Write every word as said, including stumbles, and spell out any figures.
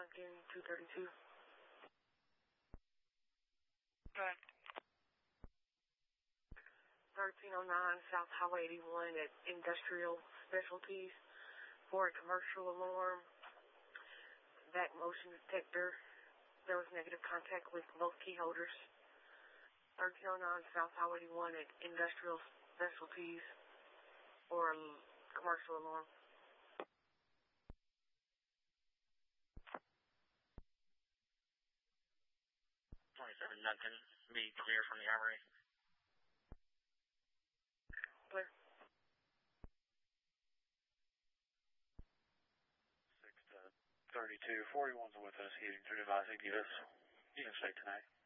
Duncan, two thirty-two. Good. thirteen oh nine South Highway eighty-one at Industrial Specialties for a commercial alarm. Back motion detector. There was negative contact with both key holders. thirteen oh nine South Highway eighty-one at Industrial Specialties for a commercial alarm. twenty-seven Duncan, be clear from the armory. Clear. six to thirty-two, forty-one's with us, heating through device, give us, you can stay tonight.